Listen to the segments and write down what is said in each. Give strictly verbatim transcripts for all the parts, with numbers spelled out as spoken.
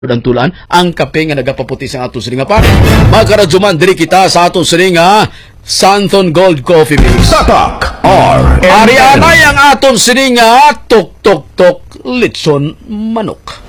tulan ang kape nga nagapaputi sa ato sininga pa. Magkaradyoman diri kita sa ato sininga Santon Gold Coffee Mix. Tatak R. Ariana yang aton sininga tok tok tok litson manok.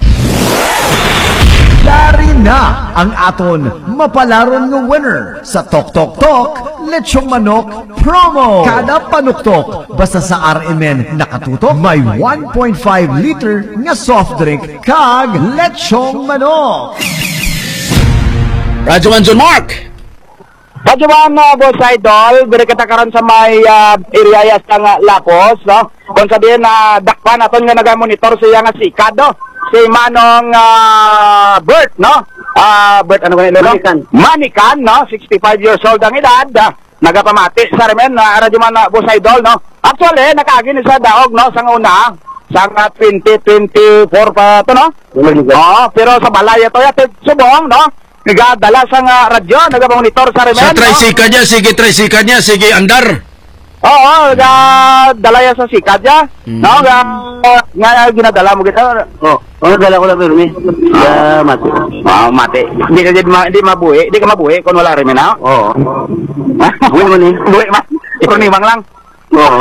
Dari na ang aton mapalaron ng winner sa Tok Tok Tok Lechong Manok promo. Kada panuktok basta sa R M N nakatutok may one point five liter nga soft drink kag Lechong Manok. Radyoman John Mark. Radyoman uh, Boss Idol, beri kita karon sa may uh, area sa nga Lapos, no? Kung sabihin na uh, dakpan aton nga nagamonitor siya nga sikad, no? Si Manong uh, Bert, no? Uh, Bert, ano ba nilo? Manikan. Manikan, no? sixty-five years old ang edad. Uh, nagapamati sa remen, uh, Radyoman uh, Boss Idol, no? Actually, nakaagin sa daog, no? Sa una, sa uh, twenty twenty-four pa ito, no? Oo, pero sa balay ito, ya, subong, no? Nagadala sa uh, radyo, nagapamonitor sa remen, Sa no? tricycle niya, sige tricycle niya, sige andar. Oo, ga dalaya sa sikat ya. Mm. No, ga nga ginadala mo kita. Oh, oh dala ko lang pero mi. Ya mati. Ah, mati. Hindi ka di ma di mabuhi, di ka mabuhi kun wala rin na. Oo. Buhi mo ni. Buhi ma. Ito ni mang lang. Oo.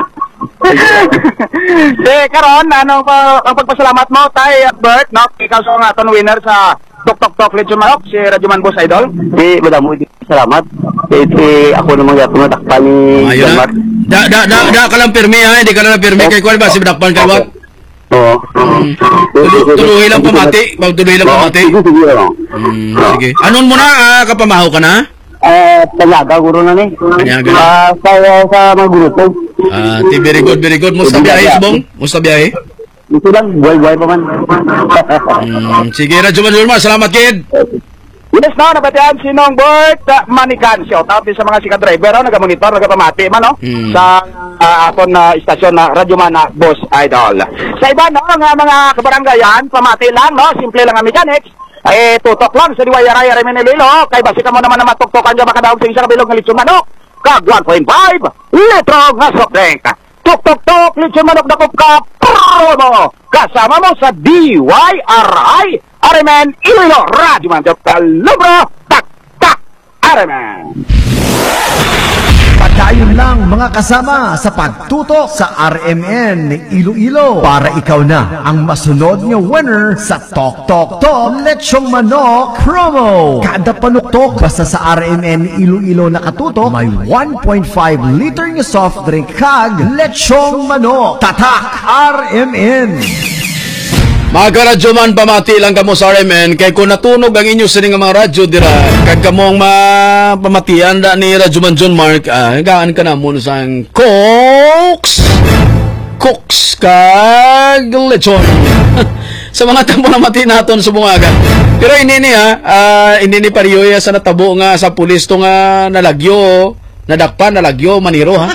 Eh, karon ano pa ang pagpasalamat mo tay Bert, no? Ikaw sa nga ton winner sa Tok Tok Tok Lechon Manok, si Radyoman Boss Idol. Di, madamo, di, salamat. Eh, si, ako namang yato na dakpan ni Ayun na. Da, da, da, da ka lang pirmi ha, hindi ka lang pirmi. Kay Kwan ba, si Dakpan ka ba? Oo. Hmm. Tuloy lang pamati, magtuloy lang pamati. Sige, sige lang. Hmm, sige. Anon mo na, ah, kapamahaw ka na? Eh, tanyaga, guro na ni. Tanyaga na. Ah, sa, sa mga grupo. Ah, ti very good, very good. Musta biyahe, subong? Musta biyahe? Ito lang, buhay-buhay pa man. Hmm, sige, Radyoman Wilmar, salamat kid. Yes, no, nabatian si Nong Bert uh, Manikan. Shout out din sa mga sikat driver, no? Nagamonitor, nagapamati man, no? Hmm. Sa uh, aton na uh, istasyon na Radyoman na Boss Idol. Sa iba, no, nga mga kabaranggayan, pamati lang, no? Simple lang ang mechanics. Eh, tutok lang sa diwayaray Remen Iloilo. Kay basi ka mo naman na matuktokan dyan makadaog sa isang kabilog ng litsong manok. Kag one point five litro nga soft drink. Tuk tuk tuk litsong manok na kupka promo. Kasama mo sa D Y R I Remen Iloilo. Radyoman Jok Talubro. Tak tak Remen. Padayon lang mga kasama sa pagtutok sa R M N Iloilo para ikaw na ang masunod nga winner sa Tok Tok Tok Lechong Manok promo. Kada panuktok basta sa R M N Iloilo nakatutok may one point five liter nga soft drink kag Lechong Manok. Tatak R M N. Mga Radyoman, pamati lang kamo sa R M N kay kung natunog ang inyo sining mga radyo dira kag kamong mapamatian da ni Radyoman John Mark, ah, gaan ka na muna sa Cooks Cooks kag lechon. Sa mga tampo na mati naton sa bungaga. Pero hindi ni ha, ah, hindi ni pariyoya sa natabo nga sa pulis to nga nalagyo, nadakpan nalagyo maniro ha.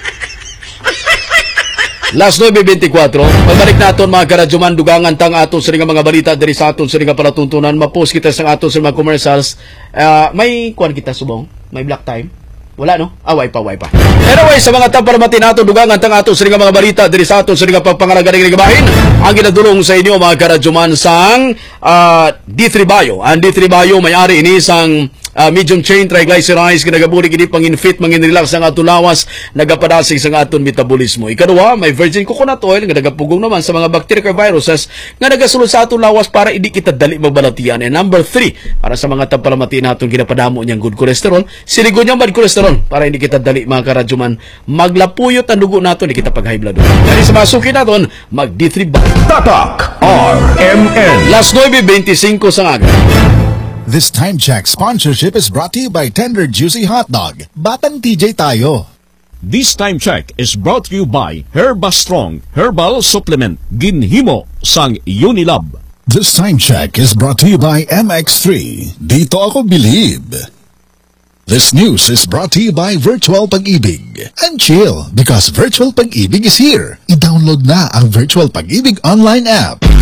Last nine twenty-four, pagbalik naton mga karadyoman, dugangan tang aton sa mga balita diri sa aton sa mga palatuntunan, ma-post kita sa aton sa mga commercials. Uh, may kuan kita subong, may black time. Wala no? Ah, way pa, way pa. Anyway, sa mga tamparamati nato, dugangan tang aton sa mga balita diri sa aton sa mga pagpangalaga ng gabahin, ang ginadulong sa inyo mga karadyoman sang uh, D three Bio. Ang D three Bio may-ari ini sang Uh, medium chain triglycerides kinagabulig ini pangin-fit mangin-relax ang aton lawas nagapadasig sa aton metabolismo. Ikaduha, may virgin coconut oil nga nagapugong naman sa mga bacteria kag viruses nga nagasulod sa aton lawas para hindi kita dali magbalatian. And number three, para sa mga tampalamati naton ginapadamo niyang good cholesterol, siligon niyang bad cholesterol para hindi kita dali mga karadyoman maglapuyot ang dugo naton, hindi kita pag high blood. Kaya sa masuki naton, mag D three Bio. Tatak R M N. Last nine twenty-five sa aga. This time check sponsorship is brought to you by Tender Juicy Hot Dog. Batang T J tayo. This time check is brought to you by Herba Strong Herbal Supplement Ginhimo sang Unilab. This time check is brought to you by M X three. Dito ako believe. This news is brought to you by Virtual Pag-ibig. And chill because Virtual Pag-ibig is here. I-download na ang Virtual Pag-ibig online app.